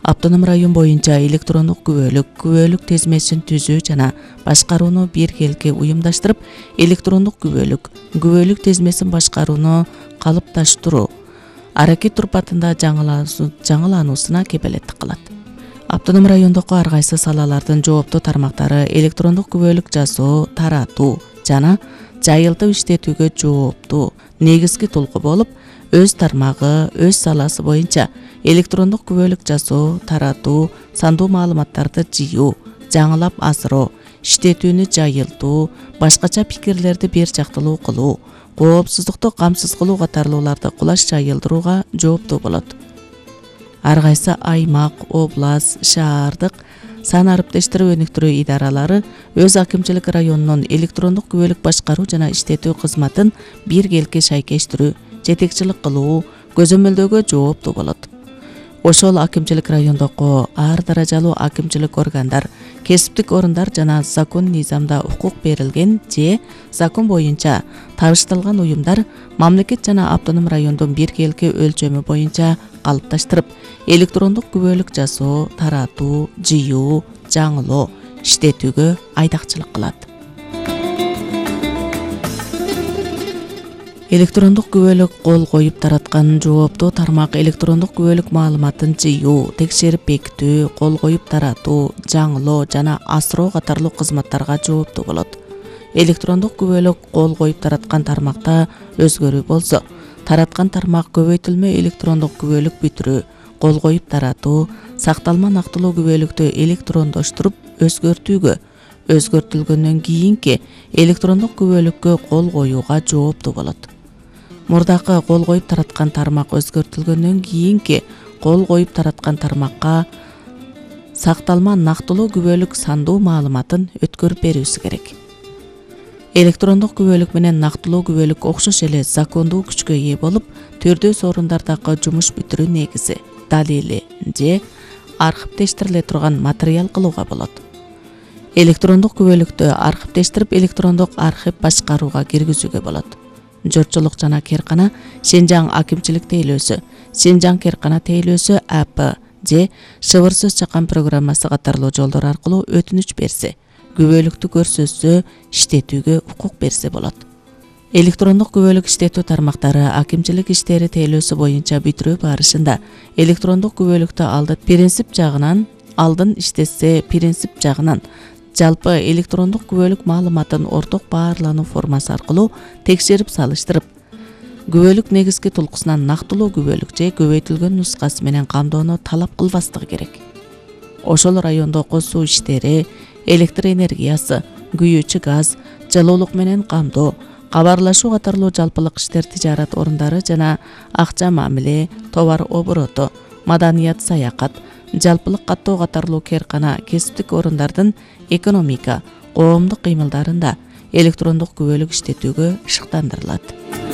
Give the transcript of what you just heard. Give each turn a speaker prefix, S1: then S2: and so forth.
S1: Автоном район боюнча электрондук күбөлүк тезмесин түзүү жана башкарууну биргеликке уюмдаштырып, электрондук күбөлүк тезмесин башкарууну калыпташтыруу аракет турпатында жаңылануусуна кепелеттик кылат. Автоном райондогу ар кайсы салалардын жооптуу тармактары электрондук күбөлүк жасоо, таратуу жана жайылтып иштетүүгө жооптуу негизги толку болуп, өз тармагы, өз саласы боюнча электрондук күбөлүк жасоо, таратуу, сандуу маалыматтарды жыйуу, жаңылап асыроо, иштетүүнү жайылтуу, башкача пикирлерди бир жактылуу кылуу, коопсуздукту камсыз кылуу катарлууларды кулаш жайылдырууга жооптуу болот. Ар кайсы аймак, област, шаардык сан ариптештирүү өнүктүрүү идаралары өз акимчилик районунун электрондук күбөлүк башкаруу жана иштетүү кызматын биргеликке шайкештирүү, жетекчилик кылуу, көзөмөлдөөгө жооптуу болот. Ошол акимчилик райондогу ар даражалуу акимчилик органдар, кесиптик орундар жана закон низамда укук берилген же закон боюнча табышталган уюмдар мамлекет жана автоном райондун биргеликке өлчөмү боюнча калыпташтырып, электрондук күбөлүк жасоо, таратуу, жыйуу, жаңылоо, иштетүүгө айдакчылык кылат. Электрондук күбөлүк кол коюп тараткан жооптуу тармак электрондук күбөлүк маалыматын жыйуу, текшерип бекитүү, кол коюп таратуу, жаңылоо жана асыроо катарлуу кызматтарга жооптуу болот. Электрондук күбөлүк кол коюп тараткан тармакта өзгөрүү болсо, тараткан тармак көбөйтүлмө электрондук күбөлүк бүтүрүү, кол коюп таратуу, сакталма нактылуу күбөлүктү электрондоштуруп өзгөртүүгө, өзгөртүлгөндөн кийинки электрондук күбөлүккө кол коюуга жооптуу болот. Мурдакы кол коюп тараткан тармак өзгөртүлгөндөн кийинки кол коюп тараткан тармакка сакталма нактылуу күбөлүк сандуу маалыматын өткөрүп берүүсү керек. Электрондук күбөлүк менен нактылуу күбөлүк окшош эле закондуу күчкө ээ болуп, түрдүү сорундардагы жумуш бүтүрүү негизи, далили же архивдештириле турган материал кылууга болот. Электрондук күбөлүктү архивдештирип электрондук архив башкарууга киргизүүгө болот. Жортчулук жана керкана Синжаң акимчилик тейлөөсү, Синжаң керкана тейлөөсү АП же шыбыр сөз чакан программасы катарлуу жолдор аркылуу өтүнүч берсе, күбөлүктү көрсөтсө, иштетүүгө укук берсе болот. Электрондук күбөлүк иштетүү тармактары акимчилик иштери тейлөөсү боюнча бүтүрүү барышында электрондук күбөлүктү алдын иштетсе принцип жагынан жалпы электрондук күбөлүк маалыматын орток баарлануу формасы аркылуу текшерип салыштырып, күбөлүк негизги толкусунан нактылуу күбөлүк же көбөйтүлгөн нускасы менен камдоону талап кылбастыгы керек. Ошол райондогу суу иштери, электр энергиясы, күйүүчү газ, жылуулук менен камдоо, кабарлашуу катарлуу жалпылык иштер тижарат орундары жана акча мамиле, товар обороту, маданият саякат, жалпылык каттоо катарлуу керкана кесиптик орундардын экономика, коомдук кыймылдарында электрондук күбөлүк иштетүүгө шыктандырылат.